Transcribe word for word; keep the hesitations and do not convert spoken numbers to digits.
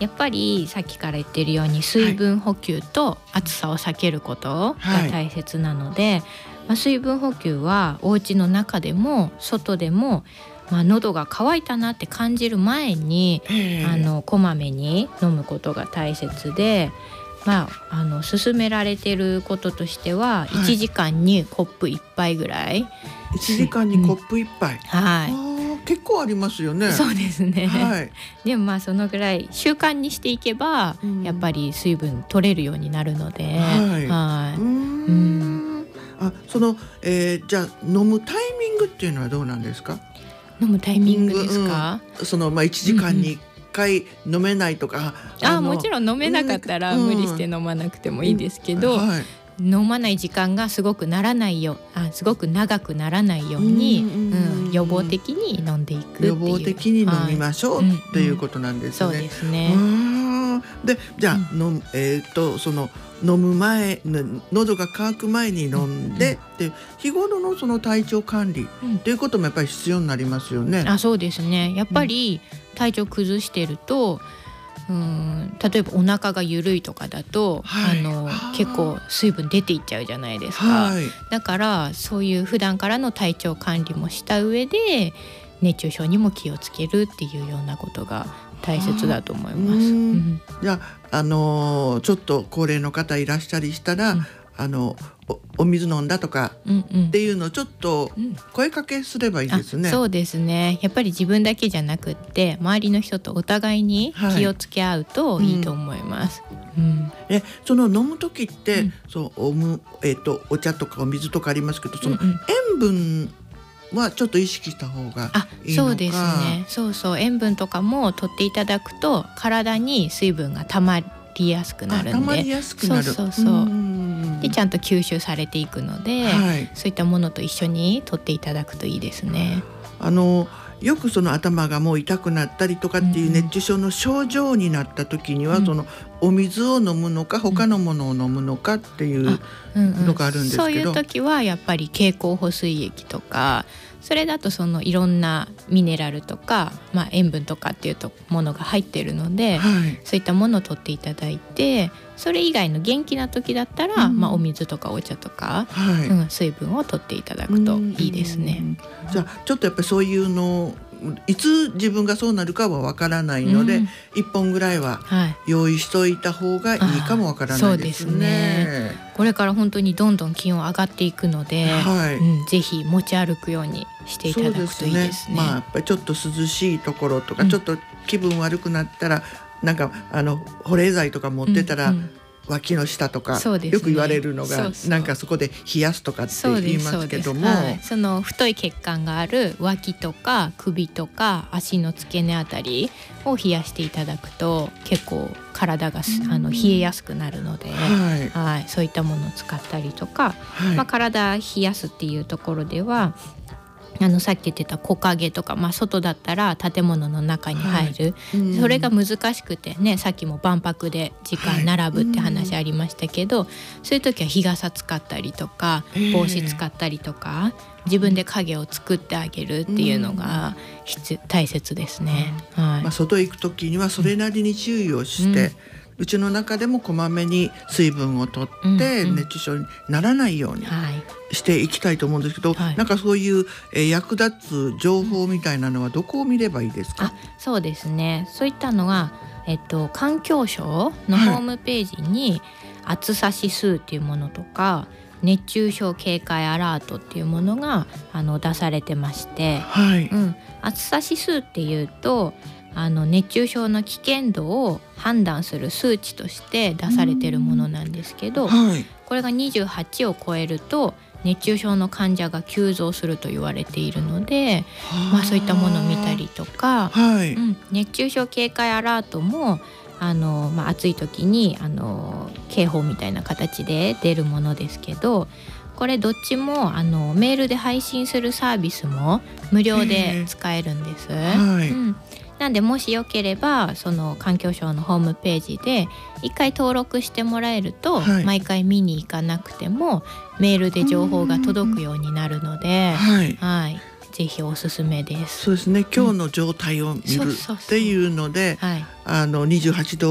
やっぱりさっきから言ってるように水分補給と暑さを避けることが大切なので、はい、まあ、水分補給はお家の中でも外でも、まあ、喉が渇いたなって感じる前にあのこまめに飲むことが大切で、まあ、あの勧められてることとしては、はい、いちじかんにコップいっぱいぐらい。 いちじかんにコップいっぱい、うん、 はい、 結構ありますよね。 そうですね、 はい、 でもまあそのぐらい習慣にしていけば、うん、やっぱり水分取れるようになるので、はいはい、うーん、うん、 あその、えー、じゃあ飲むタイミングっていうのはどうなんですか？ 飲むタイミングですか？ うん、そのまあいちじかんにいっかい飲めないとか、 うん、ああもちろん飲めなかったら無理して飲まなくてもいいですけど、うんうん、はい、飲まない時間がすごくならないよあすごく長くならないように、うんうん、予防的に飲んでいくっていう、 予防的に飲みましょう、はい、っていうことなんですね、 うんうん、そうですね。 でじゃあ、うん、えー、とその飲む前喉が渇く前に飲んで、うん、で日頃のその体調管理っていうこともやっぱり必要になりますよね、うん、 あそうですね。やっぱり体調崩してると、うん、例えばお腹が緩いとかだと、はい、あの結構水分出ていっちゃうじゃないですか、はい、だからそういう普段からの体調管理もした上で熱中症にも気をつけるっていうようなことが大切だと思います。うん、 じゃあ、あのー、ちょっと高齢の方いらっしゃりしたら、うん、あの お, お水飲んだとかっていうのをちょっと声かけすればいいですね、 うん、そうですね。やっぱり自分だけじゃなくって周りの人とお互いに気をつけ合うといいと思います、はいうん、 えその飲む時って、うん、そうおむ、えー、とお茶とかお水とかありますけどその塩分はちょっと意識した方がいいのか。 そうですね。そうそう塩分とかも取っていただくと体に水分がたまりやすくなるんで、 たまりやすくなる。 そうそうそう。うんでちゃんと吸収されていくので、はい、そういったものと一緒に取っていただくといいですね。 あのよくその頭がもう痛くなったりとかっていう熱中症の症状になった時には、うん、そのお水を飲むのか他のものを飲むのかっていうのがあるんですけど、 そういう時はやっぱり経口補水液とかそれだとそのいろんなミネラルとか、まあ、塩分とかっていうとものが入っているので、はい、そういったものを取っていただいてそれ以外の元気な時だったら、うんまあ、お水とかお茶とか、はいうん、水分を取っていただくといいですね。 じゃあちょっとやっぱりそういうのいつ自分がそうなるかはわからないので、うん、いっぽんぐらいは用意しといた方がいいかもわからないですね。そうですね。 これから本当にどんどん気温上がっていくので、はいうん、ぜひ持ち歩くようにしていただくといいですね。そうですね。 まあやっぱりちょっと涼しいところとか、うん、ちょっと気分悪くなったらなんかあの保冷剤とか持ってたら、うんうん脇の下とか、ね、よく言われるのがそうそうなんかそこで冷やすとかって言いますけどもそ, はい、その太い血管がある脇とか首とか足の付け根あたりを冷やしていただくと結構体があの冷えやすくなるので、はいはい、そういったものを使ったりとか、はいまあ、体冷やすっていうところではあのさっき言ってた木陰とか、まあ、外だったら建物の中に入る、はいうん、それが難しくてねさっきも万博で時間並ぶって話ありましたけど、はいうん、そういう時は日傘使ったりとか帽子使ったりとか、えー、自分で影を作ってあげるっていうのが必、うん、大切ですね、はいまあ、外行く時にはそれなりに注意をして、うんうちの中でもこまめに水分をとって熱中症にならないようにしていきたいと思うんですけど、はい、なんかそういう、えー、役立つ情報みたいなのはどこを見ればいいですか？あそうですねそういったのが、えっと、環境省のホームページに、はい、暑さ指数っていうものとか熱中症警戒アラートっていうものがあの出されてまして、はいうん、暑さ指数っていうとあの熱中症の危険度を判断する数値として出されているものなんですけど、はい、これがにじゅうはちを超えると熱中症の患者が急増すると言われているので、まあ、そういったものを見たりとか、はいうん、熱中症警戒アラートもあの、まあ、暑い時にあの警報みたいな形で出るものですけどこれどっちもあのメールで配信するサービスも無料で使えるんです、はいうんなんでもしよければその環境省のホームページで一回登録してもらえると、はい、毎回見に行かなくてもメールで情報が届くようになるので、はいはい、 ぜひおすすめです。 そうですね、今日の状態を見るっていうので、 はい、 あのにじゅうはちど